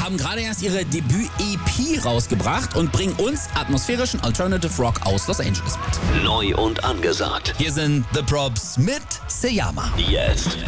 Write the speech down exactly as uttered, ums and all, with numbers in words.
haben gerade erst ihre Debüt-E P rausgebracht und bringen uns atmosphärischen Alternative Rock aus Los Angeles mit. Neu und angesagt. Hier sind The Probs mit Seyama. Jetzt.